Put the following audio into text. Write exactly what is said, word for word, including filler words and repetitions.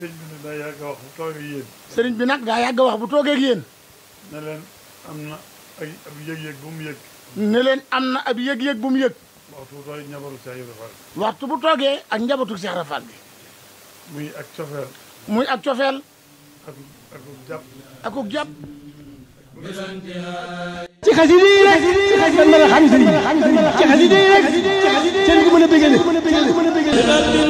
sëriñ bi nag daa yàgg a wax bu toogee ak yéen. sëriñ bi nag daa yàgg a wax bu toogee ak yéen. ne leen am na ay ab yëg-yëg bu mu yëg. ne leen am na ab yëg-yëg bu mu yëg. waxtu bu toogee njabootu Cheikh Ibra Fall. waxtu bu toogee ak njabootu Cheikh Ibra Fall bi. muy ak cofeel. muy ak cofeel. ak ak jàpp. ak uk jàpp. ci xasida yi rek man mën a xam sëriñ bi ci xasida yi rek ci xasida yi rek ci mën a bégale